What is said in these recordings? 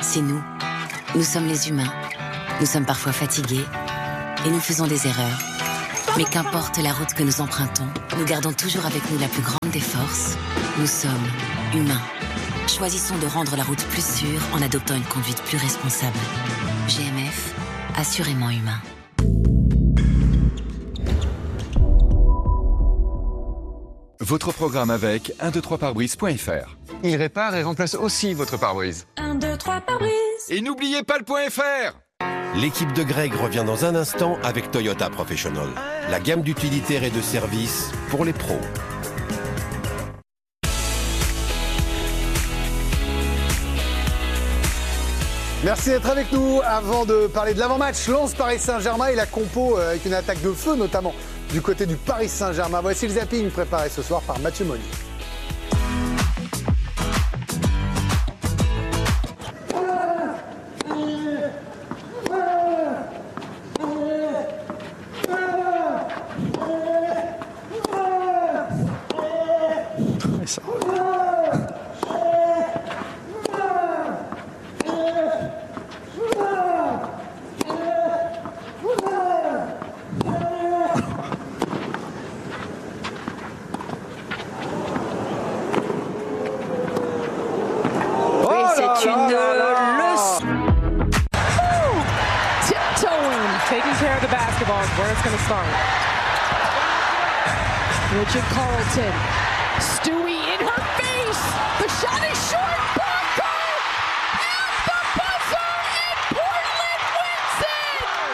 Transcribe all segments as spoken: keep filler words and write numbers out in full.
C'est nous. Nous sommes les humains. Nous sommes parfois fatigués et nous faisons des erreurs. Mais qu'importe la route que nous empruntons, nous gardons toujours avec nous la plus grande des forces. Nous sommes humains. Choisissons de rendre la route plus sûre en adoptant une conduite plus responsable. G M F, assurément humain. Votre programme avec un deux trois pare-brise point F R. Il répare et remplace aussi votre pare-brise. un deux trois pare-brise. Et n'oubliez pas le point F R. L'équipe de Greg revient dans un instant avec Toyota Professional. La gamme d'utilitaires et de services pour les pros. Merci d'être avec nous. Avant de parler de l'avant-match, Lens Paris Saint-Germain et la compo avec une attaque de feu notamment du côté du Paris Saint-Germain. Voici le zapping préparé ce soir par Mathieu Monnier. Richard Carlton, Stewie in her face, the shot is short, Parker, at the buzzer, and Portland wins it!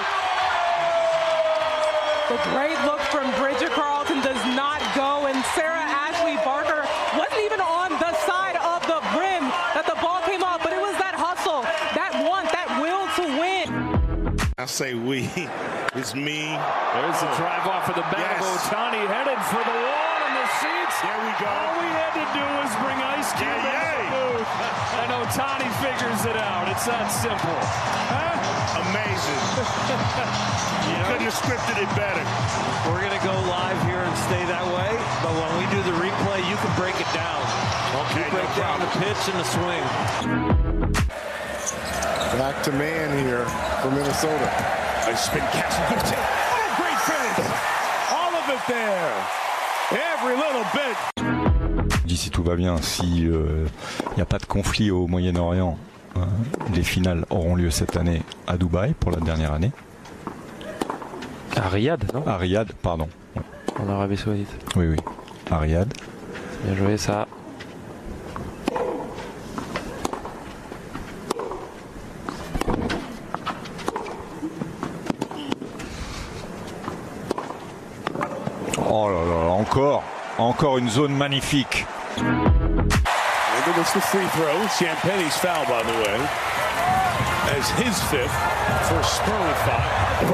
The great look from Bridget Carlton does not go, and Sarah Ashley Barker wasn't even on the side of the rim that the ball came off, but it was that hustle, that want, that will to win. I say we, it's me. There's the drive off of the back of Yes. Ohtani, headed for the wall and the seats. There we go. All we had to do was bring Ice Cube Yeah, into yeah. the booth, and Ohtani figures it out. It's that simple. Huh? Amazing. You couldn't have scripted it better. We're going to go live here and stay that way, but when we do the replay, you can break it down. Okay, You break no down problem. the pitch and the swing. Back to man here for Minnesota. A spin catch. Good take. Oh, great finish. All of it there. Every little bit. Si tout va bien, s'il n'y a pas de conflit au Moyen-Orient, euh, les finales auront lieu cette année à Dubaï pour la dernière année. À Riyad, non À Riyad, pardon. En Arabie Saoudite. Oui, oui, à Riyad. Bien joué ça. Oh là là, encore, encore une zone magnifique. And it's the free throw. Champagne's foul, by the way. As his fifth for Spur with five.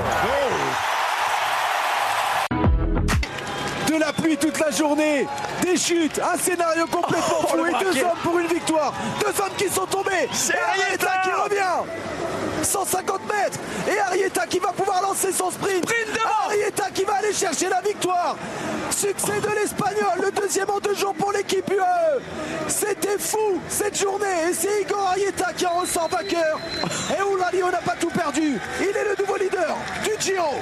De la pluie toute la journée, des chutes, un scénario complètement Oh, fou le et deux braquet. hommes pour une victoire. Deux hommes qui sont tombés. C'est Et Arrieta Arrieta qui revient. cent cinquante mètres. Et Arrieta qui va pouvoir lancer son sprint. Arrieta qui va aller chercher la victoire. Succès de l'Espagnol, le deuxième en deux jours pour l'équipe U A E. C'était fou cette journée. Et c'est Igor Arrieta qui en ressort vainqueur. Et Oulali, on n'a pas tout perdu. Il est le nouveau leader du Giro.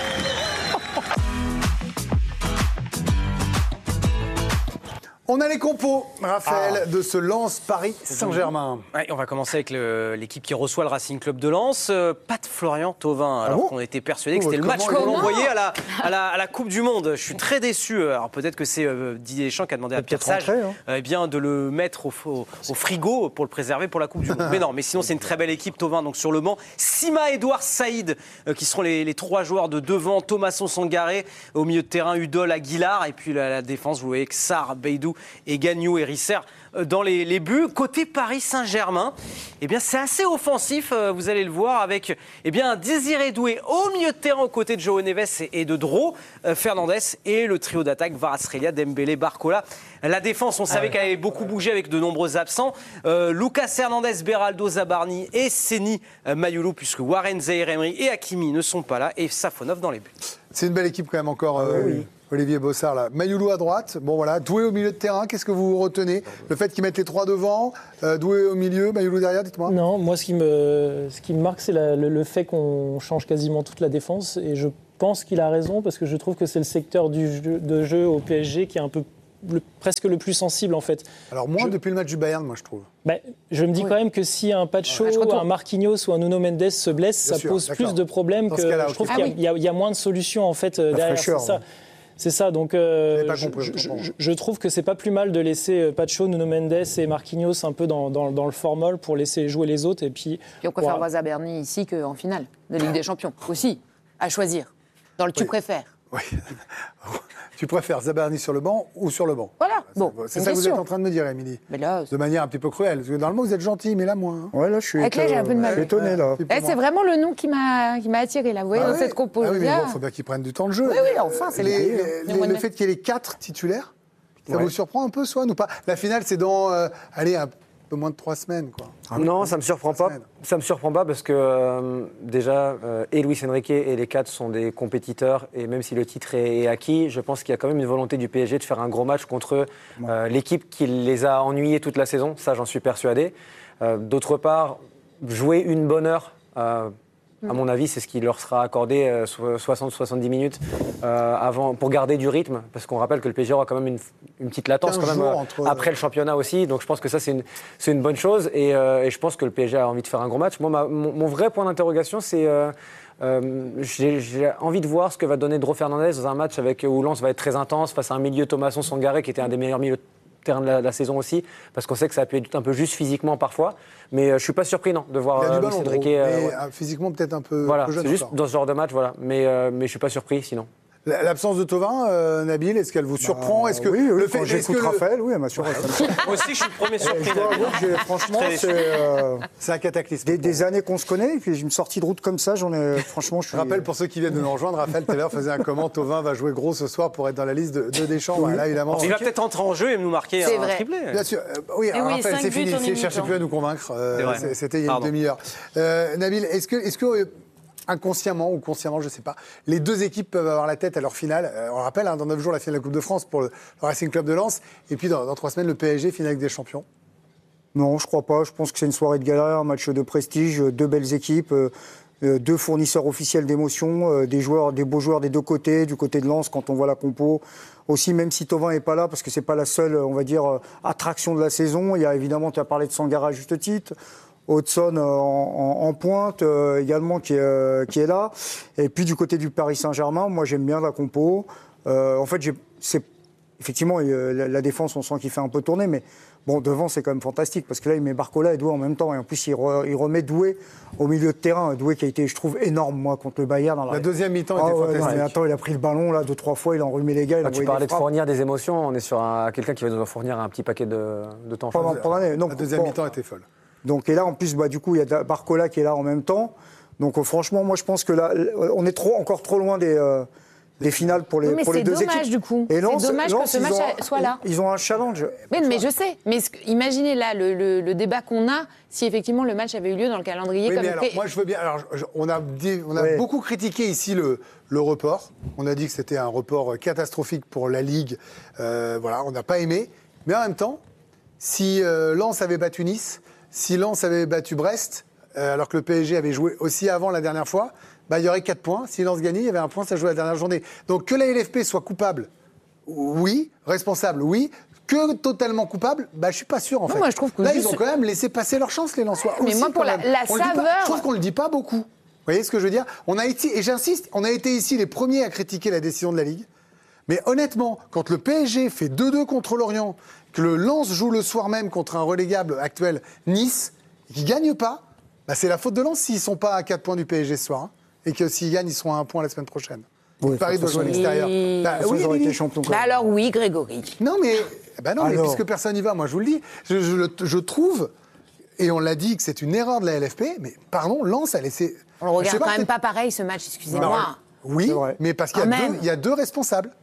On a les compos, Raphaël, ah. de ce Lens Paris Saint-Germain. Ouais, on va commencer avec le, l'équipe qui reçoit le Racing Club de Lens. Euh, pas de Florian Thauvin, alors ah bon qu'on était persuadé que c'était oh, le match qu'on envoyait à la, à, la, à la Coupe du Monde. Je suis très déçu. Alors peut-être que c'est euh, Didier Deschamps qui a demandé à Pierre Sage hein. euh, eh bien, de le mettre au, au, au frigo pour le préserver pour la Coupe du Monde. Mais non, mais sinon c'est une très belle équipe, Thauvin. Donc sur le banc, Sima, Edouard, Saïd, euh, qui seront les, les trois joueurs de devant. Thomasson, Sangaré, au milieu de terrain, Udol, Aguilar. Et puis la, la défense, vous voyez, Xar, Beidou et Gagnou et Risser dans les, les buts. Côté Paris Saint-Germain, eh bien, c'est assez offensif, vous allez le voir, avec eh bien, Désiré Doué au milieu de terrain aux côtés de João Neves et de Dro, euh, Fernandez et le trio d'attaque Kvaratskhelia, Dembélé, Barcola. La défense, on savait ah ouais. qu'elle avait beaucoup bougé avec de nombreux absents. Euh, Lucas Hernandez, Beraldo, Zabarni et Seni euh, Mayoulou, puisque Warren Zaïre-Emery et Hakimi ne sont pas là, et Safonov dans les buts. C'est une belle équipe quand même encore. Euh, oui. Olivier Bossard, là. Mayoulou à droite, bon voilà, Doué au milieu de terrain, qu'est-ce que vous retenez? Le fait qu'ils mettent les trois devant, euh, Doué au milieu, Mayoulou derrière, dites-moi. Non, moi ce qui me, ce qui me marque, c'est la, le, le fait qu'on change quasiment toute la défense, et je pense qu'il a raison, parce que je trouve que c'est le secteur du jeu, de jeu au P S G qui est un peu le, presque le plus sensible en fait. Alors moins je... depuis le match du Bayern, moi je trouve. Bah, je me dis oui. quand même que si un Pacho, ah, un Marquinhos ou un Nuno Mendes se blesse, Bien ça sûr, pose plus de problèmes que je trouve ah, qu'il y, oui. y, y a moins de solutions en fait la derrière. Fraîcheur, c'est ça. Ouais. C'est ça, donc euh, je, compris, je, je, je trouve que c'est pas plus mal de laisser Pacho, Nuno Mendes et Marquinhos un peu dans, dans, dans le formol pour laisser jouer les autres. Et puis, puis on préfère voir Zaberni ici qu'en finale de Ligue des Champions, aussi, à choisir, dans le tu oui. préfères. Oui. Tu préfères Zaberni sur le banc ou sur le banc? Voilà. Bon, c'est ça que vous êtes en train de me dire, Émilie. Mais là, de manière un petit peu cruelle. Parce que normalement, vous êtes gentil, mais là, moins. Hein. Ouais, là, je suis Avec là, j'ai un peu de mal. étonné, là. Eh, c'est vraiment le nom qui m'a, qui m'a attiré, là. Vous voyez, ah, dans oui. cette composition. Ah oui, mais bon, il faut bien qu'ils prennent du temps de jeu. Oui, oui, enfin, c'est les, les, les, Le fait qu'il y ait les quatre titulaires, ça ouais. vous surprend un peu, Swan, ou pas? La finale, c'est dans, euh, allez, un peu moins de trois semaines, quoi. Ah, non, ça me surprend pas. Semaines. Ça me surprend pas parce que euh, déjà, euh, et Luis Enrique et les quatre sont des compétiteurs et même si le titre est, est acquis, je pense qu'il y a quand même une volonté du P S G de faire un gros match contre euh, l'équipe qui les a ennuyés toute la saison. Ça, j'en suis persuadé. Euh, d'autre part, jouer une bonne heure. Euh, À mon avis, c'est ce qui leur sera accordé euh, soixante à soixante-dix minutes euh, avant, pour garder du rythme, parce qu'on rappelle que le P S G aura quand même une, une petite latence quand même, euh, entre... après le championnat aussi, donc je pense que ça c'est une, c'est une bonne chose, et, euh, et je pense que le P S G a envie de faire un gros match. Moi, ma, mon, mon vrai point d'interrogation, c'est euh, euh, j'ai, j'ai envie de voir ce que va donner Dro Fernandez dans un match avec, où Lens va être très intense, face à un milieu Thomasson Sangaré, qui était un des meilleurs milieux terrain de la, de la saison aussi, parce qu'on sait que ça a pu être un peu juste physiquement parfois, mais euh, je suis pas surpris non de voir euh, Luis Enrique euh, ouais. physiquement peut-être un peu, voilà, un peu jeune. C'est juste dans ce genre de match, voilà, mais euh, mais je suis pas surpris sinon. L'absence de Thauvin, euh, Nabil, est-ce qu'elle vous surprend? bah, Est-ce que oui, oui, le fait, quand j'écoute le... Raphaël, oui, elle m'a surpris. Moi aussi, je suis le premier surpris. Je dois avouer que franchement, c'est, euh, c'est un cataclysme. Des, des années qu'on se connaît, et puis une sortie de route comme ça, j'en ai, franchement, je suis... Je rappelle pour ceux qui viennent de nous rejoindre, Raphaël tout à l'heure faisait un comment, Thauvin va jouer gros ce soir pour être dans la liste de, de Deschamps. Oui. Là, évidemment. Il va peut-être entrer en jeu et nous marquer c'est un vrai. triplé. Bien sûr. Euh, oui, alors, oui, Raphaël, c'est fini. Ne cherchez plus à nous convaincre. Euh, c'était il y a une demi-heure. Euh, Nabil, est-ce que, est-ce que inconsciemment ou consciemment, je ne sais pas, les deux équipes peuvent avoir la tête à leur finale. Euh, on rappelle, hein, dans neuf jours, la finale de la Coupe de France pour le, le Racing Club de Lens. Et puis, dans, dans trois semaines, le P S G, finale avec des champions. Non, je ne crois pas. Je pense que c'est une soirée de gala, un match de prestige, deux belles équipes, euh, deux fournisseurs officiels d'émotion, euh, des joueurs, des beaux joueurs des deux côtés, du côté de Lens, quand on voit la compo. Aussi, même si Thauvin n'est pas là, parce que ce n'est pas la seule, on va dire, euh, attraction de la saison. Il y a évidemment, tu as parlé de Sangaré à juste titre. Hodgson en, en, en pointe euh, également qui est, euh, qui est là. Et puis du côté du Paris Saint-Germain, moi j'aime bien la compo. Euh, en fait, j'ai, c'est, effectivement, euh, la, la défense, on sent qu'il fait un peu tourner, mais bon, devant c'est quand même fantastique parce que là il met Barcola et Doué en même temps. Et en plus, il, re, il remet Doué au milieu de terrain. Doué qui a été, je trouve, énorme moi contre le Bayern. Dans la... la deuxième mi-temps ah, était ouais, fantastique. Non, mais attends, il a pris le ballon là deux trois fois, il a enrhumé les gars. Il ah, a tu parlais de fournir des émotions. On est sur un, quelqu'un qui va nous en fournir un petit paquet de, de temps. Pendant, pendant l'année. Donc, la deuxième bon, mi-temps était folle. Donc, et là, en plus, bah, du coup, il y a Barcola qui est là en même temps. Donc, euh, franchement, moi, je pense que là, on est trop, encore trop loin des, euh, des finales pour les, oui, mais pour les deux équipes. C'est dommage, du coup. Et Lens, c'est dommage Lens, que ce match ont, soit là. Ils ont un challenge. Mais, mais je sais. Mais ce, imaginez là le, le, le débat qu'on a si effectivement le match avait eu lieu dans le calendrier. Oui, comme mais alors, moi, je veux bien. Alors, je, on a, dit, on a ouais. beaucoup critiqué ici le, le report. On a dit que c'était un report catastrophique pour la Ligue. Euh, voilà, on n'a pas aimé. Mais en même temps, si euh, Lens avait battu Nice, si Lens avait battu Brest, euh, alors que le P S G avait joué aussi avant la dernière fois, bah, il y aurait quatre points. Si Lens gagnait, il y avait un point, ça jouait la dernière journée. Donc que la L F P soit coupable, oui. Responsable, oui. Que totalement coupable, bah, je suis pas sûr en non, fait. Moi, je trouve que là, juste... ils ont quand même laissé passer leur chance, les Lensois. Mais aussi, moi, pour la, la saveur... Je trouve qu'on le dit pas beaucoup. Vous voyez ce que je veux dire? On a été, et j'insiste, on a été ici les premiers à critiquer la décision de la Ligue. Mais honnêtement, quand le P S G fait deux deux contre l'Orient, que le Lens joue le soir même contre un relégable actuel Nice, et qu'ils ne gagnent pas, bah c'est la faute de Lens s'ils ne sont pas à quatre points du P S G ce soir. Hein, et que s'ils gagnent, ils seront à un point la semaine prochaine. Oui, Paris doit jouer à l'extérieur. Bah, oui, ils auraient été champions. Bah alors oui, Grégory. Non, mais, bah non, mais puisque personne n'y va, moi je vous le dis, je, je, je trouve, et on l'a dit que c'est une erreur de la L F P, mais pardon, Lens a laissé... On ne regarde quand même pas pareil ce match, excusez-moi. Bah, oui, mais parce qu'il y, oh, y a deux responsables.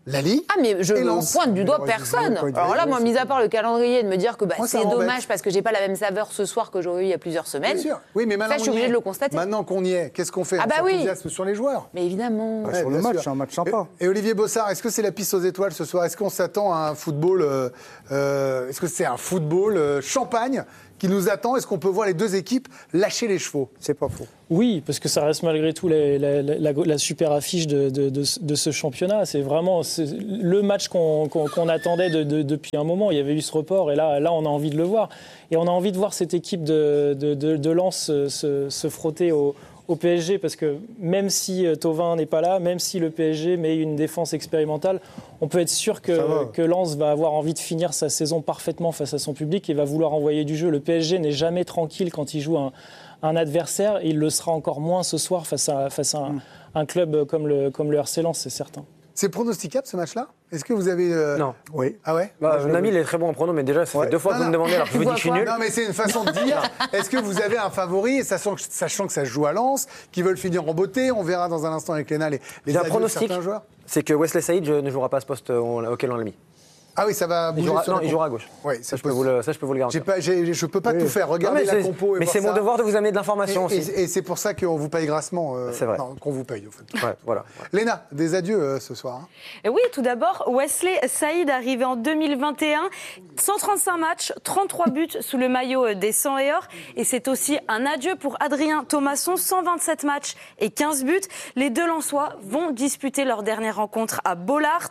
la Ligue. Ah, mais je ne pointe du doigt personne. Alors là, moi, mis à part le calendrier, de me dire que bah, c'est dommage parce que j'ai pas la même saveur ce soir que j'aurais eu il y a plusieurs semaines. Bien sûr. Oui, mais maintenant, ça, je suis obligée de le constater. Maintenant qu'on y est, qu'est-ce qu'on fait? Ah, bah on oui. s'enthousiasme sur les joueurs. Mais évidemment. Bah, ouais, sur le match, c'est un match sympa. Et, et Olivier Bossard, est-ce que c'est la piste aux étoiles ce soir? Est-ce qu'on s'attend à un football euh, euh, Est-ce que c'est un football euh, champagne qui nous attend? Est-ce qu'on peut voir les deux équipes lâcher les chevaux? C'est pas faux. Oui, parce que ça reste malgré tout la, la, la, la super affiche de, de, de, de ce championnat. C'est vraiment c'est le match qu'on qu'on, qu'on attendait de, de, depuis un moment. Il y avait eu ce report et là, là, on a envie de le voir. Et on a envie de voir cette équipe de, de, de, de Lens se, se frotter au, au P S G, parce que même si Thauvin n'est pas là, même si le P S G met une défense expérimentale, on peut être sûr que, que Lens va avoir envie de finir sa saison parfaitement face à son public et va vouloir envoyer du jeu. Le P S G n'est jamais tranquille quand il joue un, un adversaire, et il le sera encore moins ce soir face à, face à un, mm. un club comme le, comme le R C Lens, c'est certain. C'est pronosticable ce match-là? Est-ce que vous avez... Euh... Non. Oui. Ah ouais? Bah, Nami, il est très bon en prono, mais déjà, ça ouais. fait deux fois non, que vous me demandez, alors je vous dis que je suis nul. Non, mais c'est une façon de dire. Est-ce que vous avez un favori, sachant que, sachant que ça se joue à Lens, qui veulent finir en beauté? On verra dans un instant avec Léna les, les adieux de certains joueurs. C'est que Wesley Saïd ne jouera pas à ce poste auquel on l'a mis. Ah oui, ça va bouger. Il jouera, sur non, il jouera à gauche. Oui, ça, je peux vous le, ça, je peux vous le garantir. Pas, j'ai, je ne peux pas oui. tout faire. Regardez non, la compo. Et mais c'est mon devoir de vous amener de l'information et, aussi. Et, et c'est pour ça qu'on vous paye grassement. Euh, c'est vrai. Non, qu'on vous paye, en fait. Ouais, voilà. Léna, des adieux euh, ce soir. Hein. Et oui, tout d'abord, Wesley Saïd, arrivé en deux mille vingt et un, cent trente-cinq matchs, trente-trois buts sous le maillot des cent et or. Et c'est aussi un adieu pour Adrien Thomasson, cent vingt-sept matchs et quinze buts. Les deux Lensois vont disputer leur dernière rencontre à Bollaert.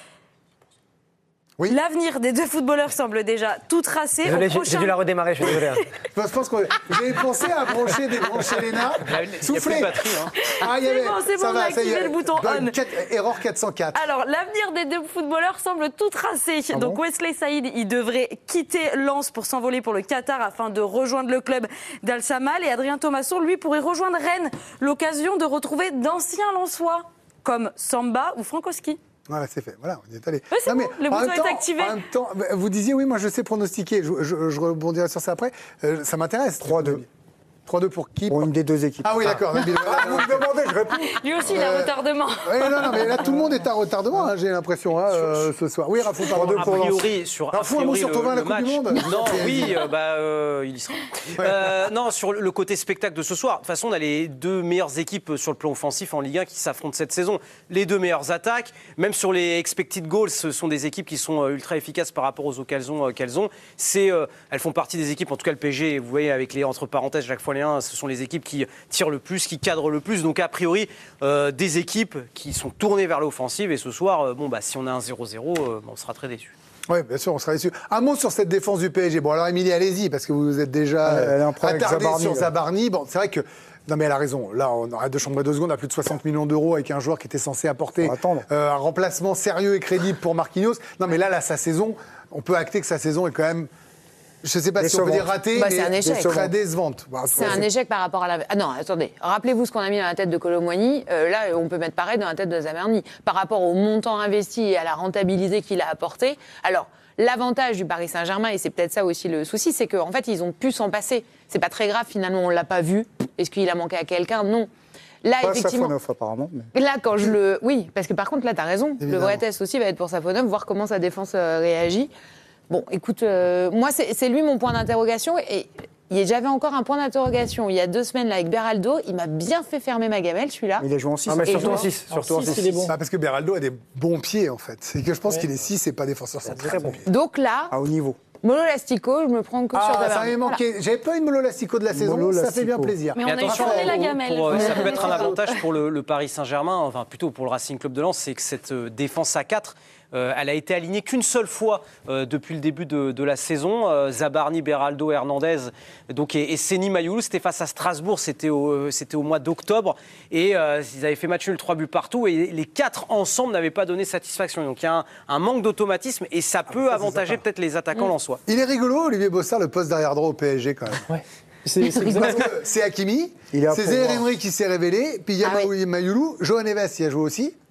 Oui. L'avenir des deux footballeurs semble déjà tout tracé. Désolé, prochain... j'ai dû la redémarrer, je suis désolé. Je pense que vous avez pensé à brancher, débrancher Léna. Soufflez. Hein. Ah, c'est bon, c'est bon, on a activé le bouton on. quatre, erreur quatre cent quatre. Alors, l'avenir des deux footballeurs semble tout tracé. Ah Donc, bon Wesley Saïd, il devrait quitter Lens pour s'envoler pour le Qatar afin de rejoindre le club d'Al Samal. Et Adrien Thomasson, lui, pourrait rejoindre Rennes. L'occasion de retrouver d'anciens Lensois comme Samba ou Frankowski. Voilà, c'est fait. Voilà, on y est allé. Ouais, c'est non, bon, le bouton est activé. En même temps, vous disiez, oui, moi je sais pronostiquer. Je, je, je rebondirai sur ça après. Euh, ça m'intéresse. trois deux. trois deux pour qui? Pour une des deux équipes. Ah oui, d'accord. Ah, vous me demandez, je réponds. Lui aussi, il a euh, retardement. Oui, non, non, mais là, tout le monde est à retardement, hein, j'ai l'impression, hein, euh, ce soir. Oui, Rafou, pardon. A priori, sur, a priori, un mot sur Thauvin, la Coupe du Monde. Non, oui, euh, bah, euh, il y sera. Ouais. Euh, non, sur le côté spectacle de ce soir, de toute façon, on a les deux meilleures équipes sur le plan offensif en Ligue un qui s'affrontent cette saison. Les deux meilleures attaques, même sur les expected goals, ce sont des équipes qui sont ultra efficaces par rapport aux occasions qu'elles ont. C'est, euh, elles font partie des équipes, en tout cas le P S G, vous voyez, avec les entre parenthèses, chaque fois les uns, ce sont les équipes qui tirent le plus, qui cadrent le plus. Donc, a priori, euh, des équipes qui sont tournées vers l'offensive. Et ce soir, euh, bon, bah, si on a un zéro zéro, euh, on sera très déçus. Oui, bien sûr, on sera déçus. Un mot sur cette défense du P S G. Bon, alors, Émilie, allez-y, parce que vous êtes déjà euh, attardée sur Zabarni. Bon, c'est vrai que... Non, mais elle a raison. Là, on arrête de chambrer deux secondes à plus de soixante millions d'euros avec un joueur qui était censé apporter euh, un remplacement sérieux et crédible pour Marquinhos. Non, mais là, là, sa saison, on peut acter que sa saison est quand même... Je ne sais pas décevante. Si on peut dire ratée, bah, mais c'est un échec. Très décevante. Bah, c'est, c'est un échec par rapport à la... Ah non, attendez. Rappelez-vous ce qu'on a mis dans la tête de Colomboigny. Euh, là, on peut mettre pareil dans la tête de Zabarni. Par rapport au montant investi et à la rentabilité qu'il a apporté. Alors, l'avantage du Paris Saint-Germain, et c'est peut-être ça aussi le souci, c'est qu'en fait, ils ont pu s'en passer. C'est pas très grave, finalement, on ne l'a pas vu. Est-ce qu'il a manqué à quelqu'un? Non. Là, pas effectivement. Safonov, apparemment. Mais... Là, quand je le. Oui, parce que par contre, là, tu as raison. Évidemment. Le vrai test aussi va être pour Safonov, voir comment sa défense euh, réagit. Bon, écoute, euh, moi, c'est, c'est lui mon point d'interrogation. Et j'avais encore un point d'interrogation il y a deux semaines là, avec Beraldo. Il m'a bien fait fermer ma gamelle, celui-là. Il a joué en six. Ah, mais surtout en six. Surtout en six. Il est bon. Ah, parce que Beraldo a des bons pieds, en fait. C'est que je pense ouais. qu'il est six et pas défenseur central. Très bon. Donc là. À haut niveau. Molo Lastico, je me prends que ah, sur ça Zabarni. m'avait manqué. Voilà. J'avais pas une Molo Lastico de la saison, Molo ça Lastico. fait bien plaisir. Mais, Mais on a échangé la gamelle. Pour, pour, ça peut être un avantage pour le, le Paris Saint-Germain, enfin plutôt pour le Racing Club de Lens, c'est que cette défense à quatre, euh, elle a été alignée qu'une seule fois euh, depuis le début de, de la saison. Euh, Zabarni, Beraldo, Hernandez donc, et, et Seny Mayoulou, c'était face à Strasbourg, c'était au, c'était au mois d'octobre. Et euh, ils avaient fait match nul trois buts partout. Et les quatre ensemble n'avaient pas donné satisfaction. Donc il y a un, un manque d'automatisme et ça peut ah, ça, avantager peut-être les attaquants mmh. lensois. Il est rigolo, Olivier Bossard, le poste d'arrière droit au P S G quand même. Ouais. C'est, c'est, Parce que c'est Hakimi, c'est Zaïre Emery qui s'est révélé, puis il y a ah, oui. Mayoulou, Johan Neves y a joué aussi.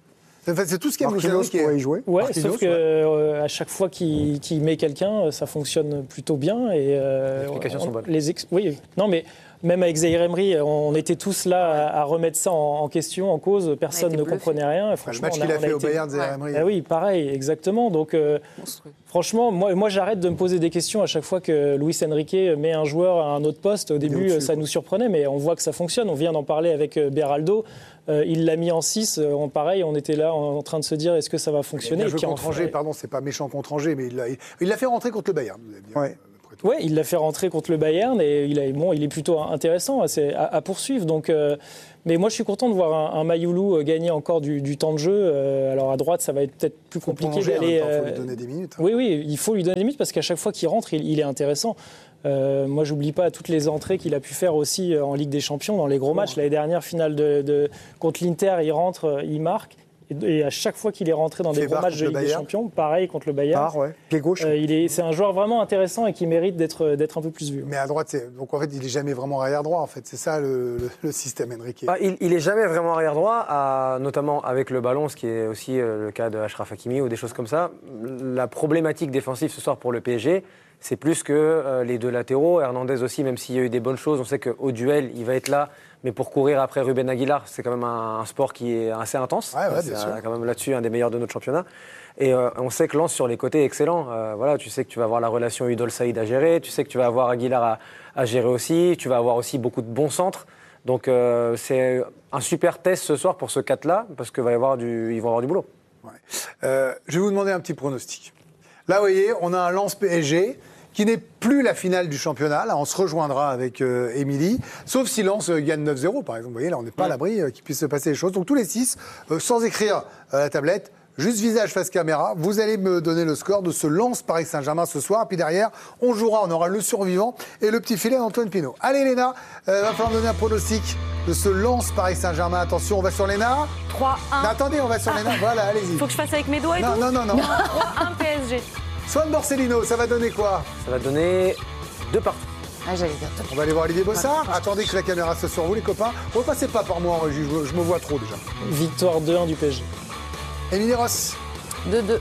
C'est tout ce qu'il y a Marquinhos qui pourrait y jouer. Ouais, Marquinhos, sauf que ouais. euh, à chaque fois qu'il qu'il met quelqu'un, ça fonctionne plutôt bien. Et, euh, les explications on, sont bonnes. Les ex- oui, non, mais même avec Zaïre Emery, on était tous là à, à remettre ça en, en question, en cause. Personne ne bluffé. comprenait rien. Et franchement, le match on a, qu'il a on fait a au été... Bayern, Zaïre Emery. Ah oui, pareil, exactement. Donc, euh, franchement, moi, moi j'arrête de me poser des questions à chaque fois que Luis Enrique met un joueur à un autre poste. Au début, au-dessus, ça quoi. nous surprenait, mais on voit que ça fonctionne. On vient d'en parler avec euh, Beraldo. Euh, il l'a mis en six. Euh, pareil, on était là en, en train de se dire est-ce que ça va fonctionner. Il a joué Et puis, contre en- Angers, pardon, c'est pas méchant contre Angers, mais il l'a il l'a fait rentrer contre le Bayern. Vous allez me dire. Ouais. Oui, il l'a fait rentrer contre le Bayern et il, a, bon, il est plutôt intéressant c'est à, à poursuivre. Donc, euh, mais moi, je suis content de voir un, un Mayoulou gagner encore du, du temps de jeu. Euh, alors à droite, ça va être peut-être plus Faut compliqué prolonger, d'aller. en même temps, faut lui euh, donner des minutes. Oui, oui, il faut lui donner des minutes parce qu'à chaque fois qu'il rentre, il, il est intéressant. Euh, moi, j'oublie pas toutes les entrées qu'il a pu faire aussi en Ligue des Champions dans les gros matchs. L'année dernière, finale de, de, contre l'Inter, il rentre, il marque. Et à chaque fois qu'il est rentré dans des Fait gros barre matchs de contre le Ligue des Bayern. Champions, pareil contre le Bayern. Par, ouais. Pied gauche. Euh, il est, c'est un joueur vraiment intéressant et qui mérite d'être, d'être un peu plus vu. Mais à droite, c'est... donc en fait, il est jamais vraiment arrière droit. En fait, c'est ça le, le, le système Enrique. Ah, il, il est jamais vraiment arrière droit, à- notamment avec le ballon, ce qui est aussi euh, le cas de Achraf Hakimi ou des choses comme ça. La problématique défensive ce soir pour le P S G, c'est plus que euh, les deux latéraux. Hernandez aussi, même s'il y a eu des bonnes choses, on sait qu'au duel, il va être là. Mais pour courir après Ruben Aguilar, c'est quand même un, un sport qui est assez intense. Ouais, ouais, c'est bien sûr. un- quand même là-dessus un des meilleurs de notre championnat. Et euh, on sait que Lens sur les côtés est excellent. Euh, voilà, tu sais que tu vas avoir la relation Udol Saïd à gérer, tu sais que tu vas avoir Aguilar à, à gérer aussi, tu vas avoir aussi beaucoup de bons centres. Donc euh, c'est un super test ce soir pour ce quatre-là, parce qu'ils vont avoir du, ils vont avoir du boulot. Ouais. Euh, je vais vous demander un petit pronostic. Là, vous voyez, on a un Lens P S G qui n'est plus la finale du championnat. Là, on se rejoindra avec euh, Émilie. Sauf si Lens euh, gagne neuf zéro, par exemple. Vous voyez, là, on n'est pas à l'abri euh, qu'il puisse se passer des choses. Donc, tous les six, euh, sans écrire à la tablette, juste visage face caméra, vous allez me donner le score de ce Lens Paris Saint-Germain ce soir. Et puis derrière, on jouera, on aura le survivant et le petit filet d'Antoine Pinault. Allez, Léna, euh, va falloir me donner un pronostic de ce Lens Paris Saint-Germain. Attention, on va sur Léna. trois un. Non, attendez, on va sur Léna. Voilà, allez-y. Faut que je fasse avec mes doigts et Non, tout non, non, non. trois un P S G. Swan Borsellino, ça va donner quoi? Ça va donner deux partout. Ah, j'allais dire. On va aller voir Olivier Bossard. Attendez que la caméra soit sur vous, les copains. Repassez pas par moi en régie, je, je me vois trop déjà. Victoire deux un du P S G. Émilie Ross, deux deux.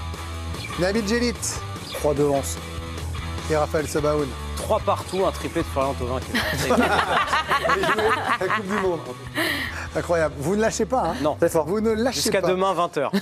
Nabil Djelit trois deux Lens. et Raphaël Sebaoun. Trois partout, un triplé de Florian Thauvin. qui est- Allez jouer la Coupe du Monde. Incroyable. Vous ne lâchez pas, hein? Non. Vous ne lâchez Jusqu'à pas. demain, vingt heures.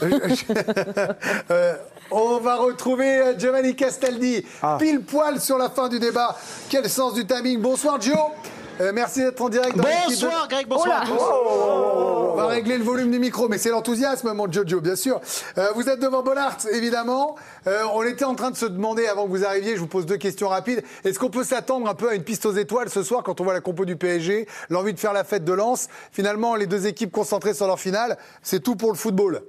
Euh, on va retrouver Giovanni Castaldi, Ah. pile poil sur la fin du débat. Quel sens du timing. Bonsoir, Gio. Euh, merci d'être en direct dans l'équipe de- Bonsoir Greg, bonsoir à tous. On va régler le volume du micro, mais c'est l'enthousiasme, mon Jojo, bien sûr. Euh, vous êtes devant Bollard, évidemment. Euh, on était en train de se demander, avant que vous arriviez, je vous pose deux questions rapides. Est-ce qu'on peut s'attendre un peu à une piste aux étoiles ce soir, quand on voit la compo du P S G, l'envie de faire la fête de Lens? Finalement, les deux équipes concentrées sur leur finale, c'est tout pour le football.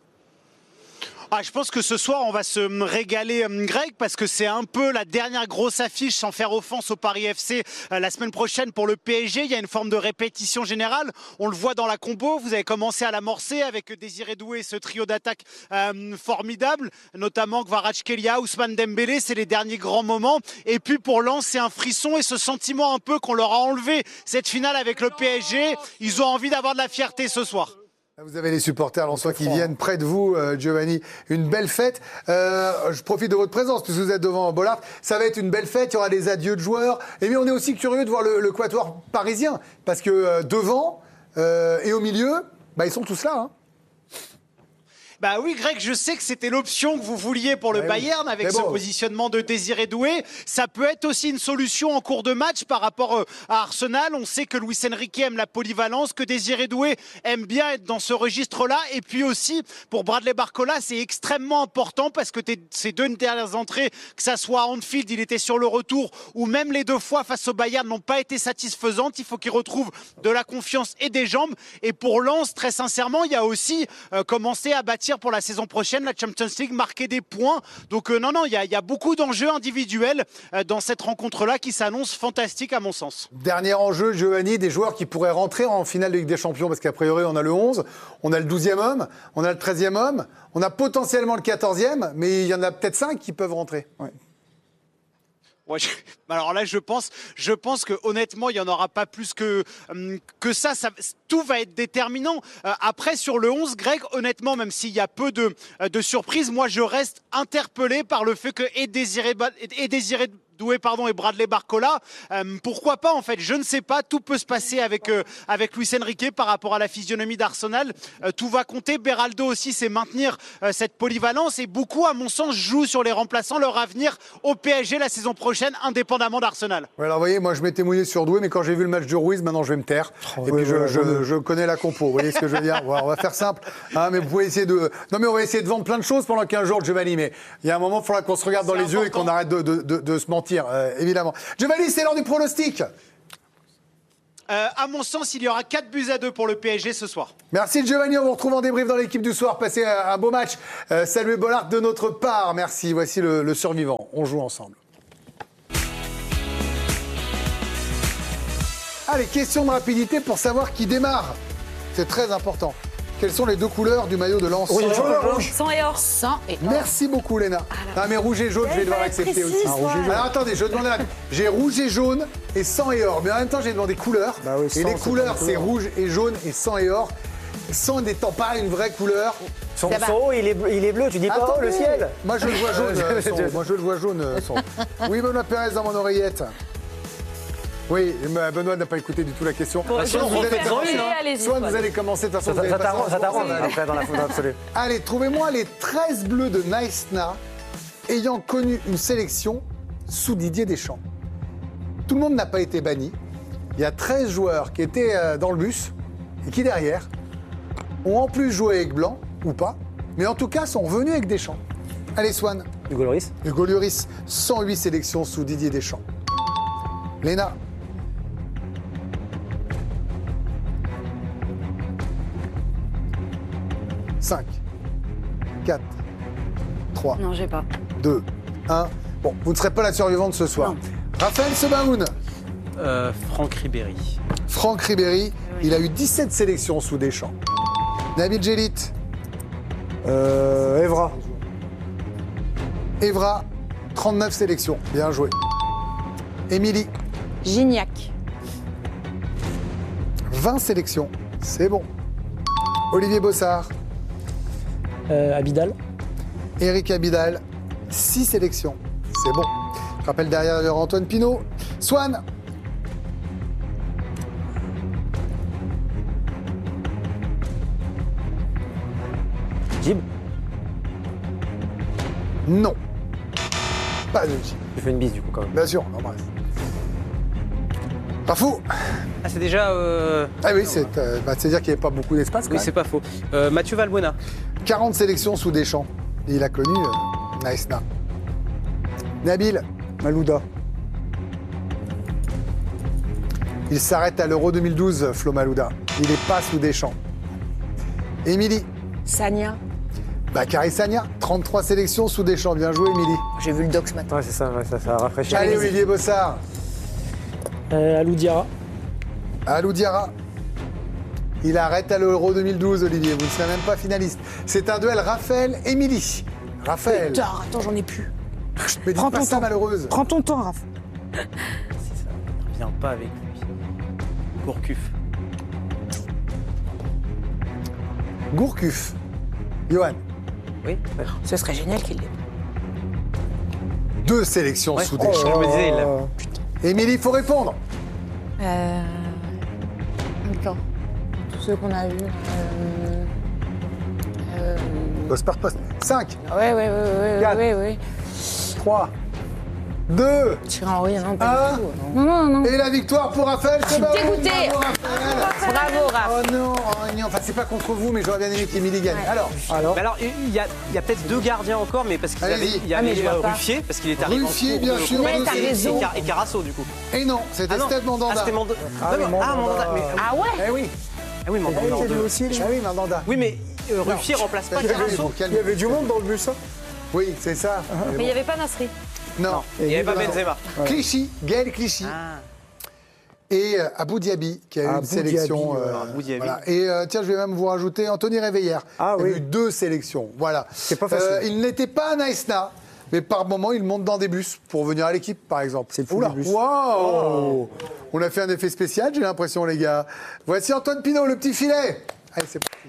Ah, je pense que ce soir, on va se régaler, euh, Greg, parce que c'est un peu la dernière grosse affiche, sans faire offense au Paris F C, euh, la semaine prochaine pour le P S G. Il y a une forme de répétition générale. On le voit dans la compo. Vous avez commencé à l'amorcer avec Désiré Doué et ce trio d'attaque euh, formidable, notamment Kvaratskhelia, Ousmane Dembélé. C'est les derniers grands moments. Et puis pour Lens, c'est un frisson et ce sentiment un peu qu'on leur a enlevé cette finale avec le P S G. Ils ont envie d'avoir de la fierté ce soir. Vous avez les supporters lensois qui viennent près de vous, euh, Giovanni. Une belle fête. Euh, je profite de votre présence puisque vous êtes devant Bollard. Ça va être une belle fête. Il y aura des adieux de joueurs. Et mais on est aussi curieux de voir le, le quatuor parisien parce que euh, devant euh, et au milieu, bah, ils sont tous là. Hein. Bah oui, Greg, je sais que c'était l'option que vous vouliez pour le Ouais, Bayern oui. avec Mais ce bon. positionnement de Désiré Doué. Ça peut être aussi une solution en cours de match par rapport euh, à Arsenal. On sait que Luis Enrique aime la polyvalence, que Désiré Doué aime bien être dans ce registre-là. Et puis aussi, pour Bradley Barcola, c'est extrêmement important parce que t'es- ces deux dernières entrées, que ça soit à Anfield, il était sur le retour, ou même les deux fois face au Bayern n'ont pas été satisfaisantes. Il faut qu'il retrouve de la confiance et des jambes. Et pour Lens, très sincèrement, il y a aussi euh, commencé à bâtir pour la saison prochaine la Champions League, marquer des points. Donc euh, non, non, il y a, il y a beaucoup d'enjeux individuels euh, dans cette rencontre-là qui s'annonce fantastique à mon sens. Dernier enjeu, Giovanni, des joueurs qui pourraient rentrer en finale de Ligue des Champions parce qu'a priori, on a le onze, on a le douzième homme, on a le treizième homme, on a potentiellement le quatorzième, mais il y en a peut-être cinq qui peuvent rentrer. Ouais. Ouais, je... Alors là, je pense, je pense que honnêtement, il n'y en aura pas plus que, que ça, ça. Tout va être déterminant. Euh, après, sur le onze, Greg, honnêtement, même s'il y a peu de, de surprises, moi, je reste interpellé par le fait que et Désiré, et Désiré Doué pardon, et Bradley Barcola, euh, pourquoi pas en fait, je ne sais pas, tout peut se passer avec, euh, avec Luis Enrique par rapport à la physionomie d'Arsenal, euh, tout va compter. Beraldo aussi, c'est maintenir euh, cette polyvalence et beaucoup à mon sens jouent sur les remplaçants, leur avenir au P S G la saison prochaine, indépendamment d'Arsenal. Ouais, alors vous voyez, moi je m'étais mouillé sur Doué, mais quand j'ai vu le match de Ruiz, maintenant je vais me taire, oh, et oui, puis je, je, je connais la compo, vous voyez ce que je veux dire. Voilà, on va faire simple, hein, mais vous pouvez essayer de... Non mais on va essayer de vendre plein de choses pendant quinze jours, Giovanni, mais il y a un moment, il faudra qu'on se regarde dans les important. yeux et qu'on arrête de, de, de, de se mentir, euh, évidemment. Giovanni, c'est l'heure du pronostic. Euh, à mon sens, il y aura quatre buts à deux pour le P S G ce soir. Merci Giovanni, on vous retrouve en débrief dans l'équipe du soir. Passez un, un beau match. Euh, saluez Bollard de notre part. Merci, voici le, le survivant. On joue ensemble. Allez, question de rapidité pour savoir qui démarre. C'est très important. Quelles sont les deux couleurs du maillot de Lens? Rouge, rouge. Sang et or. Sang et or. Merci beaucoup, Léna. Ah, mais rouge et jaune, je vais devoir accepter aussi. Ah, rouge et jaune. Alors attendez, je demandais la... J'ai rouge et jaune et sang et or. Mais en même temps, j'ai demandé couleurs. Bah oui, sang, et les couleurs, c'est rouge et jaune et sang et or. Sang n'étant pas une vraie couleur. Son haut, il est, il est bleu, tu dis pas attendez, oh, le ciel. Moi, je le vois jaune. euh, son, moi, je le vois jaune. Euh, son. Oui, Benoît Pérez dans mon oreillette. Oui, Benoît n'a pas écouté du tout la question. Bon, soit vous, allez commencer, soit vous allez commencer, de toute façon, ça, ça, ça t'arrange après dans la faute absolue. Allez, trouvez-moi les treize bleus de Naïsna ayant connu une sélection sous Didier Deschamps. Tout le monde n'a pas été banni. Il y a treize joueurs qui étaient dans le bus et qui, derrière, ont en plus joué avec Blanc, ou pas, mais en tout cas sont venus avec Deschamps. Allez, Swan. Hugo Lloris. Hugo Lloris, cent huit sélections sous Didier Deschamps. Léna. cinq, quatre, trois, non, j'ai pas. deux, un. Bon, vous ne serez pas la survivante ce soir. Non. Raphaël Sebaoun. Euh, Franck Ribéry. Franck Ribéry, oui. Il a eu dix-sept sélections sous Deschamps. Nabil Djellit. Euh, Evra. Evra, trente-neuf sélections. Bien joué. Émilie. Gignac. vingt sélections. C'est bon. Olivier Bossard. Euh, Abidal. Eric Abidal, six sélections. C'est bon. Je rappelle derrière Antoine Pinault. Swan. Jib. Non. Pas de Jib. Tu fais une bise du coup quand même. Bien sûr, on embrasse. Pas fou. Ah, c'est déjà. Euh... Ah oui, c'est euh, bah, dire qu'il n'y avait pas beaucoup d'espace. Oui, c'est pas faux. Euh, Mathieu Valbuena. quarante sélections sous Deschamps. Et il a connu euh, Naïsna. Nabil. Malouda. Il s'arrête à l'Euro deux mille douze, Flo Malouda. Il n'est pas sous Deschamps. Émilie. Sagna. Bakary Sagna, trente-trois sélections sous Deschamps. Bien joué, Émilie. J'ai vu le doc ce matin. Ouais, c'est ça, ouais, ça, ça a rafraîchi. Allez, Olivier Bossard. Euh, Alou Diarra. Alou Diarra. Il arrête à l'Euro deux mille douze, Olivier. Vous ne serez même pas finaliste. C'est un duel Raphaël-Émilie. Raphaël. Putain, attends, j'en ai plus. Mais dis pas ça, malheureuse. Prends ton temps, Raph. Si ça ne vient pas avec lui. Gourcuff. Gourcuff. Johan. Oui. Ce serait génial qu'il l'ait. Deux sélections ouais. sous Deschamps. Je me disais, là. Putain. Émilie, il faut répondre. Euh... Attends. Tous ceux qu'on a vus. Euh... Euh... Poste par poste. cinq. Ouais, ouais, ouais, ouais, quatre, ouais, ouais. trois. deux. Thierry Henry, non, pas du tout. Non, non, non. Et la victoire pour Raphaël. Je suis dégoûtée. Bravo, Raphaël. Bravo, Raph. Oh non, oh non. Enfin, c'est pas contre vous, mais j'aurais bien aimé qu'Émilie gagne. Ouais. Alors, alors. Mais alors, il y a, il y a peut-être deux gardiens encore, mais parce qu'il y avait, il y avait ah, euh, Ruffier, parce qu'il est arrivé Ruffier, en bien de, sûr. Et, et, et Carasso, du coup. Et non, c'était ah Steve Mandanda. Ah, c'était Mand... ah, non, oui, ah, Mandanda. Mais, ah ouais. Eh oui. Ah oui, Mandanda. Ah oui, aussi, ah oui, Mandanda. Oui, mais euh, Ruffier remplace pas Carasso. Il y avait du monde dans le bus, hein. Oui, c'est ça. Mais il n'y avait pas Nasri. Non. Il n'y avait pas Benzema. Clichy, Gaël Clichy. Ah. Et euh, Abou Diaby, qui a eu Abou une sélection. Diaby, euh, Abou Diaby. Voilà. Et euh, tiens, je vais même vous rajouter Anthony Réveillère, ah, qui oui. a eu deux sélections. Voilà. C'est pas facile. Euh, il n'était pas à Naïsna. mais par moment, il monte dans des bus pour venir à l'équipe, par exemple. C'est le fou du bus. Waouh! On a fait un effet spécial, j'ai l'impression, les gars. Voici Antoine Pinault, le petit filet. Allez, c'est parti.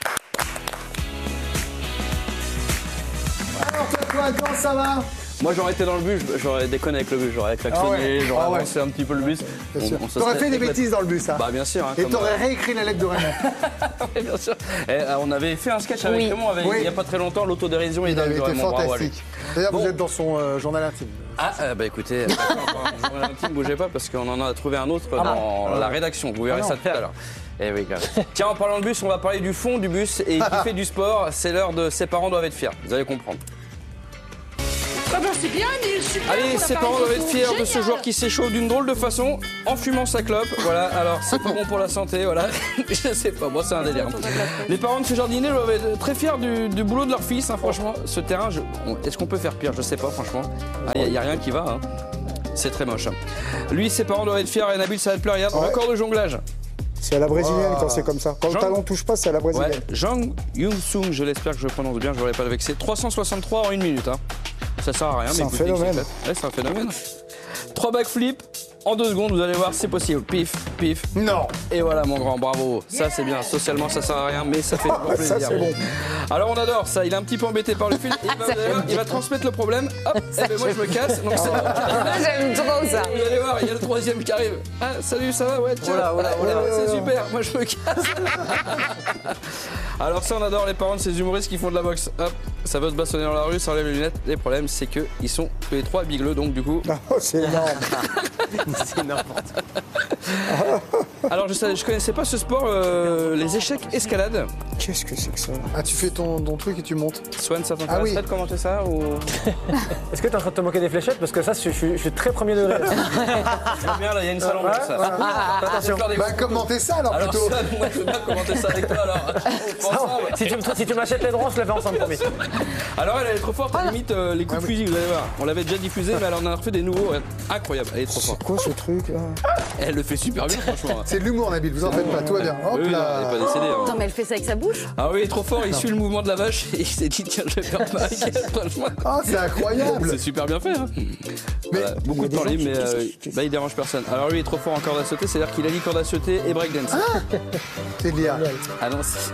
Alors, toi, comment ça va? Moi j'aurais été dans le bus, j'aurais déconné avec le bus, j'aurais klaxonné, ah ouais. j'aurais ah ouais. avancé un petit peu le bus. On, on t'aurais fait des bêtises dans le bus, hein. Bah bien sûr. Hein, et t'aurais euh... réécrit la lettre de Raymond. Oui, bien sûr. Et, euh, on avait fait un sketch avec oui. Raymond avec, oui. il n'y a pas très longtemps, l'autodérision. Il avait été fantastique. D'ailleurs, bon. Vous êtes dans son euh, journal intime. Ah euh, bah écoutez, journal intime, bougez pas parce qu'on en a trouvé un autre ah dans ah la rédaction, vous verrez ah ça tout à l'heure. Eh oui, quand même. Tiens, en parlant de bus, on va parler du fond du bus et qui fait du sport. C'est l'heure de Ses parents doivent être fiers, vous allez comprendre. Ah ben c'est bien, Emile, super. Allez, ses parents doivent être fiers de ce joueur qui s'échauffe d'une drôle de façon en fumant sa clope. Voilà, alors c'est pas bon pour la santé, voilà. Je sais pas, moi c'est un délire. Les parents de ce jardinier doivent être très fiers du, du boulot de leur fils, hein, franchement. Ce terrain, je... est-ce qu'on peut faire pire? Je sais pas, franchement. Il ah, n'y a, a rien qui va, hein. C'est très moche. Lui, ses parents doivent être fiers et Nabil, ça va te plaire, regarde, ouais. Record de jonglage. C'est à la brésilienne oh. quand c'est comme ça. Quand Jean... le talon touche pas, c'est à la brésilienne. Ouais. Jang Young-sung, je l'espère que je prononce bien, je ne voudrais pas le vexer. trois cent soixante-trois en une minute. Hein. Ça sert à rien, c'est mais un phénomène. Ouais, c'est un phénomène. Trois backflips en deux secondes, vous allez voir, c'est possible. Pif, pif. Non. Et voilà, mon grand, bravo. Ça, c'est bien. Socialement, ça sert à rien, mais ça fait toujours plaisir. Ça, c'est bon. Alors, on adore ça. Il est un petit peu embêté par le fil. Il va, il va transmettre le problème. Hop, et ben moi, je me casse. Donc, c'est j'aime trop ça. Vous allez voir, il y a le troisième qui arrive. Ah, salut, ça va? Ouais, tiens. Voilà, voilà, voilà. C'est super. Moi, je me casse. Alors, ça, on adore les parents de ces humoristes qui font de la boxe. Hop, ça veut se bastonner dans la rue, ça enlève les lunettes. Les problèmes, c'est qu'ils sont tous les trois bigleux, donc du coup. Oh, c'est énorme. C'est n'importe quoi. Alors, je ne je connaissais pas ce sport, euh, les échecs escalade. Qu'est-ce que c'est que ça? Ah, tu fais ton, ton truc et tu montes. Swan, ça t'intéresse ah, oui. de commenter ça ou... Est-ce que tu es en train de te moquer des fléchettes? Parce que ça, je, je, je suis très premier degré. C'est bien, là, il y a une salle en blanc, ça. Voilà. Ah, attention. Bah, commentez ça alors, alors plutôt. Ça, moi, je veux bien commenter ça avec toi alors. Non, si tu, si tu m'achètes les droits, on se le fait ensemble, promis. Alors, elle, elle est trop forte, elle limite euh, les coups de fusil, vous allez voir. On l'avait déjà diffusé, mais elle en a refait des nouveaux. Incroyable, elle est trop forte. C'est quoi ce truc là? Elle le fait super bien, franchement. C'est de l'humour, Nabil, vous en faites pas, tout va bien. Hop oui, là. Non, elle est pas décédée. Hein. Non, mais elle fait ça avec sa bouche. Ah oui, il est trop fort, il suit le mouvement de la vache et il s'est dit, tiens, je vais faire pareil. Ah, c'est incroyable. C'est super bien fait, hein. Mais voilà, beaucoup de temps libre, mais euh, bah, il dérange personne. Alors lui, il est trop fort en corde à sauter, c'est-à-dire qu'il allie corde à sauter et breakdance. Ah, c'est lié. Ah non, c'est...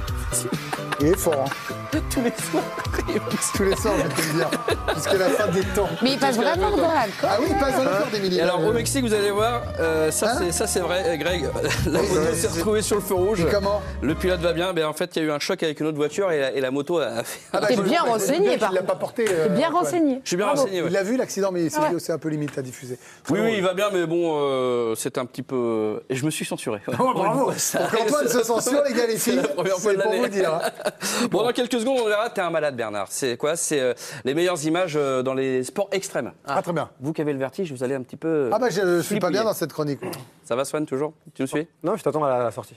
Il est fort, hein. Tous les soirs. Tous les soirs, je peux le dire. Jusqu'à la fin des temps. Mais il passe vraiment dans la corde. Ah oui, il passe dans la corde, Émilie. Alors au Mexique, vous allez voir, euh, ça, hein c'est, ça c'est vrai, Greg. La moto s'est retrouvée sur le feu rouge. Et comment? Le pilote va bien. Ben, en fait, il y a eu un choc avec une autre voiture et la, et la moto a fait. Ah bah, t'es bien renseigné, par contre. Il l'a pas porté. T'es bien renseigné. Je suis bien renseigné. Il l'a vu l'accident, mais c'est c'est un peu limite à diffuser. Oui, oui, il va bien, mais bon, euh, c'était un petit peu. Et je me suis censuré. Oh, bravo. Pour qu'Antoine se censure, les gars, les filles. C'est pour vous dire. Bon, dans quelques secondes, on verra. T'es un malade, Bernard. C'est quoi? C'est euh, les meilleures images euh, dans les sports extrêmes. Ah, ah, très bien. Vous qui avez le vertige, vous allez un petit peu. Ah, bah, je suis pas bien dans cette chronique. Ça va, Swan, toujours? Tu me suis? Non, je t'attends à la sortie.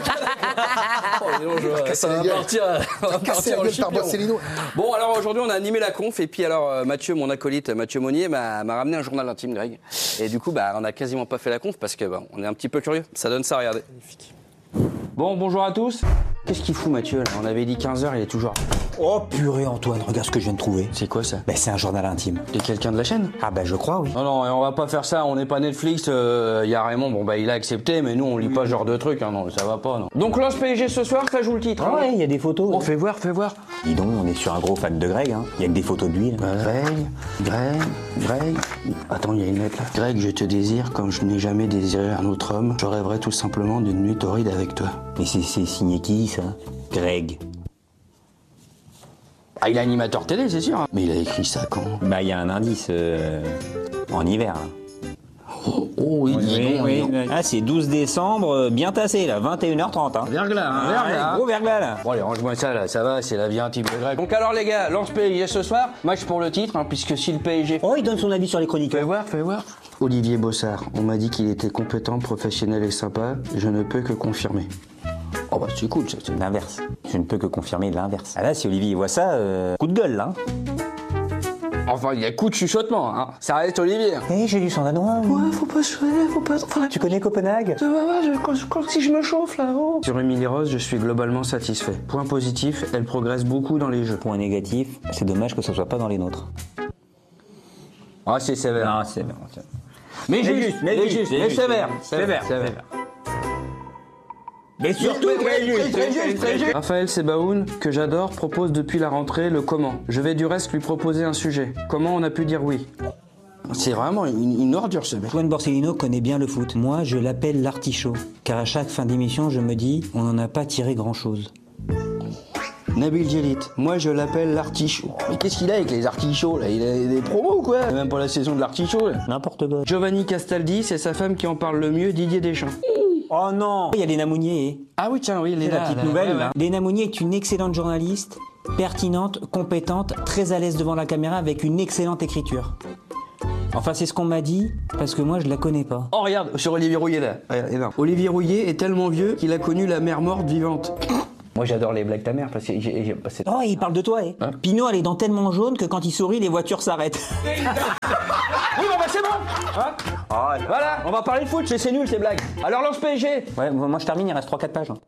Oh, non, je... Ça va partir, on va partir en chipirou. Bon, alors aujourd'hui, on a animé la conf. Et puis, alors, Mathieu, mon acolyte, Mathieu Monnier, m'a, m'a ramené un journal intime, Greg. Et du coup, bah, on a quasiment pas fait la conf parce que bah, on est un petit peu curieux. Ça donne ça, regardez. Magnifique. Bon, bonjour à tous. Qu'est-ce qu'il fout, Mathieu, là? On avait dit quinze heures, il est toujours... Oh purée, Antoine, regarde ce que je viens de trouver. C'est quoi ça? Ben, c'est un journal intime. De quelqu'un de la chaîne? Ah ben je crois, oui. Non, non, on va pas faire ça, on n'est pas Netflix, il euh, y a Raymond, bon bah il a accepté, mais nous on lit pas ce genre de truc, hein, non, ça va pas, non. Donc Lens P S G ce soir, ça joue le titre. Ah hein, ouais, il y a des photos. Bon, fais voir, fais voir. Dis donc, on est sur un gros fan de Greg, hein. Il y a que des photos de lui, là. Greg, Greg, Greg... Attends, il y a une lettre là. Greg, je te désire comme je n'ai jamais désiré un autre homme. Je rêverais tout simplement d'une nuit torride avec toi. Mais c'est, c'est signé qui, ça? Greg. Ah, il est animateur télé, c'est sûr. Mais il a écrit ça quand? Bah, il y a un indice euh, en hiver. Là. Oh, oh oui, oui, oui, oui, oui. Ah, c'est douze décembre, bien tassé, là, vingt et une heures trente. Hein. Verglas, hein, ah, verglas. Gros verglas, là. Bon, allez, range-moi ça, là, ça va, c'est la vie intime de Greg. Donc, alors, les gars, Lens P S G ce soir, match pour le titre, hein, puisque si le P S G. Oh, il donne son avis sur les chroniques. Fais voir, fais voir. Olivier Bossard, on m'a dit qu'il était compétent, professionnel et sympa, je ne peux que confirmer. Oh bah c'est cool, c'est l'inverse. Je ne peux que confirmer l'inverse. Ah là, si Olivier voit ça, euh, coup de gueule là. En enfin, il y a coup de chuchotement. Hein. Ça reste Olivier. Hé, hey, j'ai du sang danois. Ouais, faut pas se chauffer, faut pas. Enfin, tu connais Copenhague? Ouais, ouais, je, quand, quand, si je me chauffe là-haut. Sur Émilie Rose, je suis globalement satisfait. Point positif, elle progresse beaucoup dans les jeux. Point négatif, c'est dommage que ce soit pas dans les nôtres. Ah, c'est sévère. Non, c'est sévère. Mais juste, mais juste, mais sévère. Sévère, sévère. Mais surtout très juste, très juste, très juste. Raphaël Sebaoun, que j'adore, propose depuis la rentrée le comment. Je vais du reste lui proposer un sujet. Comment on a pu dire oui? C'est vraiment une, une ordure ce mec. Antoine Borsellino connaît bien le foot. Moi, je l'appelle l'artichaut. Car à chaque fin d'émission, je me dis, on n'en a pas tiré grand-chose. Nabil Djelit, moi je l'appelle l'artichaut. Mais qu'est-ce qu'il a avec les artichauts là? Il a des promos ou quoi? Même pour la saison de l'artichaut là. N'importe quoi. Giovanni Castaldi, c'est sa femme qui en parle le mieux, Didier Deschamps. Oh non! Il y a Léna Mounier. Ah oui, tiens, oui, Léna. C'est la petite là, nouvelle, ouais, ouais. là. Léna Mounier est une excellente journaliste, pertinente, compétente, très à l'aise devant la caméra avec une excellente écriture. Enfin, c'est ce qu'on m'a dit, parce que moi, je la connais pas. Oh, regarde, sur Olivier Rouillet, là. Regarde, énorme. Olivier Rouillet est tellement vieux qu'il a connu la mère morte vivante. Moi, j'adore les blagues ta mère, parce que... J'ai, j'ai, parce que... Oh, il parle de toi, eh. Hein? Pinot, elle est dans tellement jaune que quand il sourit, les voitures s'arrêtent. Oui, bon, bah, c'est bon hein oh, voilà, on va parler de foot, c'est, c'est nul, ces blagues. Alors, lance P S G. Ouais, moi, je termine, il reste trois quatre pages. Hein.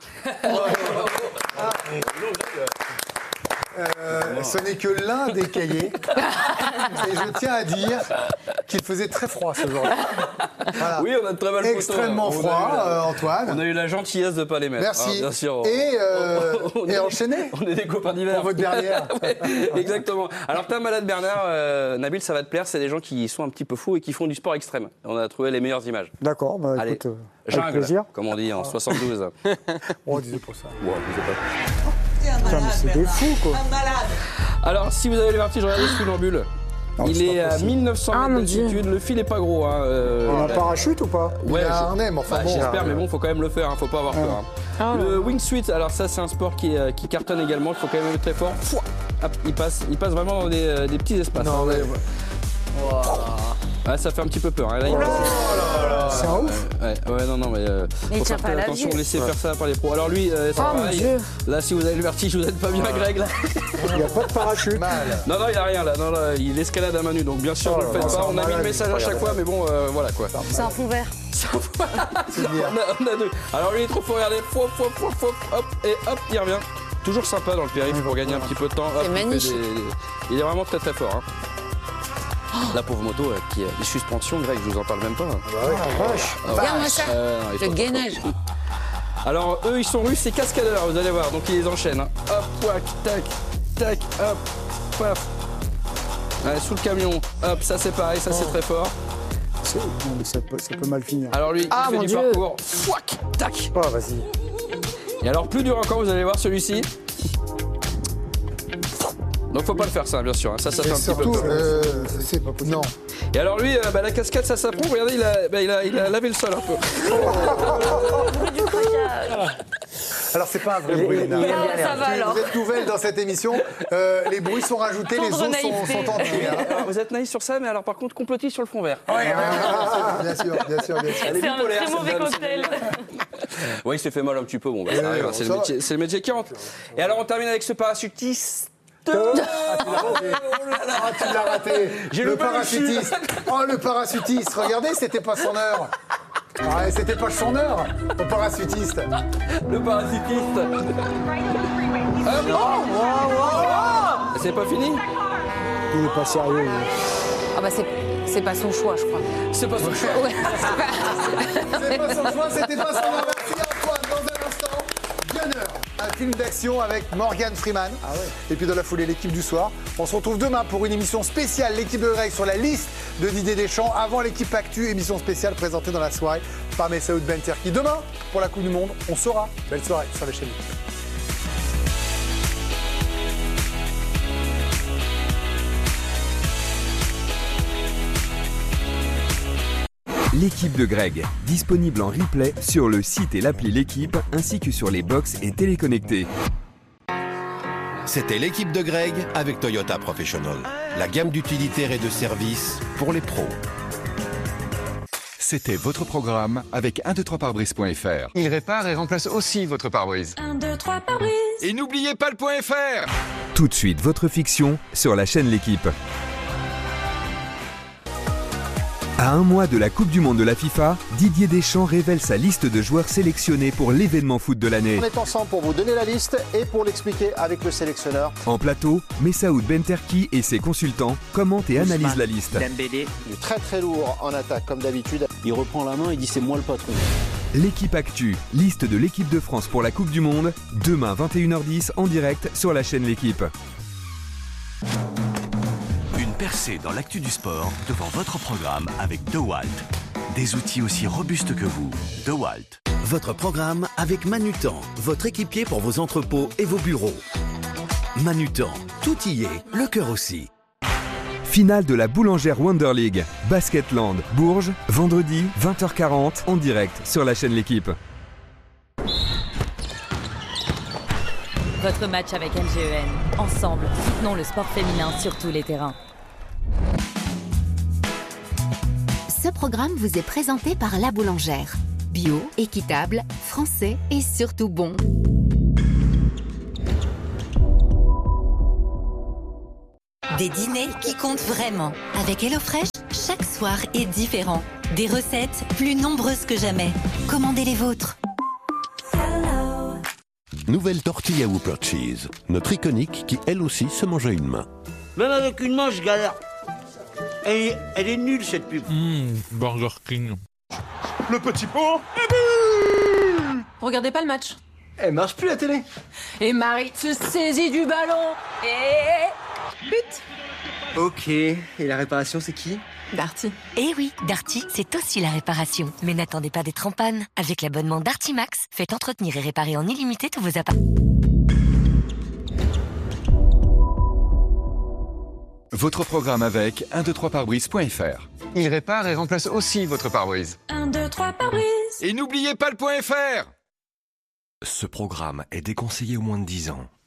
Euh, ce n'est que l'un des cahiers. Et je tiens à dire qu'il faisait très froid ce jour-là. Voilà. Oui, on a de très mal Extrêmement photo. froid, la, euh, Antoine. On a eu la gentillesse de ne pas les mettre. Merci. Hein, bien sûr. Et, euh, on et enchaîné. On est des copains d'hiver. Pour votre dernière. Ouais, exactement. Alors, t'as malade Bernard, euh, Nabil, ça va te plaire. C'est des gens qui sont un petit peu fous et qui font du sport extrême. On a trouvé les meilleures images. D'accord, bah, allez, écoute, euh, jungle, avec plaisir. Comme on dit en soixante-douze. On disait pour ça. Ouais, on disait pas. Putain, mais c'est des fous, quoi. Alors, si vous avez le vertige, regardez ce funambule. Non, il est, est à mille neuf cents mètres d'altitude, le fil est pas gros. Hein, euh, on a un parachute ou pas? Ouais, il a un aime, enfin bah, bon. J'espère, mais bon, faut quand même le faire, hein, faut pas avoir peur. Hein. Ah, le wingsuit, alors ça, c'est un sport qui, euh, qui cartonne également, il faut quand même être très fort. Fouah, hop, il passe, il passe vraiment dans des, euh, des petits espaces. Non, hein, mais... wow. Ah, ça fait un petit peu peur. Hein. Là, il... oh là là. C'est un ouf. Ouais, ouais, non, non, mais euh, faut faire très attention, laissez ouais. faire ça par les pros. Alors lui, euh, c'est oh, pareil. Là, si vous avez le vertige, vous n'êtes pas bien, Greg. Là. Il n'y a pas de parachute. Mal. Non, non, il n'y a rien là. Non, là, il escalade à main nue, donc bien sûr, oh, ne le faites pas. On a mis le message à chaque fois, mais bon, euh, voilà quoi. C'est un fond vert. on, a, on a deux. Alors lui, il est trop fort. Regardez, fouaf, fouaf, fouaf, fouaf, hop, et hop, il revient. Toujours sympa dans le périph' pour gagner un petit peu de temps. C'est magnifique. Il est vraiment très très fort. Hein. La pauvre moto euh, qui a des suspensions, Greg, je vous en parle même pas. Ah bah ouais, ah, vache. Regarde-moi ça, euh, le gainage. Alors eux, ils sont russes, c'est cascadeurs, vous allez voir, donc ils les enchaînent. Hein. Hop, pouac, tac, tac, hop, paf. Ouais, sous le camion, hop, ça c'est pareil, ça oh. c'est très fort. C'est... Non, mais ça peut, ça peut mal finir. Alors lui, ah, il fait du Dieu. parcours, pouac, tac. Oh, vas-y. Et alors plus dur encore, vous allez voir celui-ci. Donc faut pas le faire ça, bien sûr. Ça, ça fait un surtout, petit peu. Euh, c'est pas possible. Non. Et alors lui, euh, bah, la cascade, ça s'apprend. Regardez, il a, bah, il, a, il a lavé le sol un peu. Alors c'est pas un vrai bruit. Non, ça va alors. Vous êtes nouvelle dans cette émission. Euh, les bruits sont rajoutés, les os sont, sont entiers. Hein. Alors, vous êtes naïf sur ça, mais alors par contre complotiste sur le fond vert. Ouais, ouais, ouais, bien sûr, bien sûr, bien sûr. C'est un très mauvais cocktail. Oui, il s'est fait mal un petit peu. Bon, bah, ça arrive. C'est le métier, c'est le métier qui rentre. Et alors on termine avec ce parachutiste. Ah, tu l'as raté. Ah, tu l'as raté. J'ai le parachutiste. Oh, le parachutiste. Regardez, c'était pas son heure. Ah, c'était pas son heure, le parachutiste. Le parachutiste. Ah non. Wow, wow, wow. C'est pas fini. Il est pas sérieux. Ah bah c'est, c'est pas son choix, je crois. C'est pas son choix. Ouais. C'est pas son choix, c'était pas son heure. Merci Antoine, dans un instant. Gunner, un film d'action avec Morgan Freeman. Ah ouais. Et puis dans la foulée, l'équipe du soir. On se retrouve demain pour une émission spéciale, l'équipe de Greg sur la liste de Didier Deschamps. Avant l'équipe Actu, émission spéciale présentée dans la soirée par Messaoud Ben Terki. Demain, pour la Coupe du Monde, on saura. Belle soirée sur les chaînes. L'équipe de Greg, disponible en replay sur le site et l'appli L'équipe, ainsi que sur les box et téléconnectés. C'était l'équipe de Greg avec Toyota Professional. La gamme d'utilitaires et de services pour les pros. C'était votre programme avec un deux trois pare-brise point f r. Il répare et remplace aussi votre pare-brise. un deux trois pare-brise. Et n'oubliez pas le point .fr. Tout de suite, votre fiction sur la chaîne L'équipe. À un mois de la Coupe du Monde de la FIFA, Didier Deschamps révèle sa liste de joueurs sélectionnés pour l'événement foot de l'année. On est ensemble pour vous donner la liste et pour l'expliquer avec le sélectionneur. En plateau, Messaoud Benterki et ses consultants commentent et Ousmane analysent la liste. Dembélé. Il est très très lourd en attaque comme d'habitude. Il reprend la main et dit c'est moi le patron. L'équipe Actu, liste de l'équipe de France pour la Coupe du Monde, demain vingt et une heures dix en direct sur la chaîne L'Équipe. Une percée dans l'actu du sport devant votre programme avec DeWalt. Des outils aussi robustes que vous. DeWalt. Votre programme avec Manutan, votre équipier pour vos entrepôts et vos bureaux. Manutan, tout y est, le cœur aussi. Finale de la Boulangère Wonder League, Basketland, Bourges, vendredi vingt heures quarante en direct sur la chaîne L'Équipe. Votre match avec L G E N. Ensemble, soutenons le sport féminin sur tous les terrains. Ce programme vous est présenté par La Boulangère. Bio, équitable, français et surtout bon. Des dîners qui comptent vraiment. Avec HelloFresh, chaque soir est différent. Des recettes plus nombreuses que jamais. Commandez les vôtres. Nouvelle tortilla Whopper Cheese, notre iconique qui elle aussi se mange à une main. Même avec une main, je galère. Elle, elle est nulle cette pub. Mmh, Burger King. Le petit pot. Regardez pas le match. Elle marche plus la télé. Et Marie se saisit du ballon. Et... but. Ok, et la réparation c'est qui? Darty. Eh oui, Darty, c'est aussi la réparation. Mais n'attendez pas d'être en panne. Avec l'abonnement Darty Max, faites entretenir et réparer en illimité tous vos appareils. Votre programme avec un deux trois pare-brise point F R. Il répare et remplace aussi votre pare-brise. un, deux, trois pare-brise. Et n'oubliez pas le point F R. Ce programme est déconseillé aux moins de dix ans.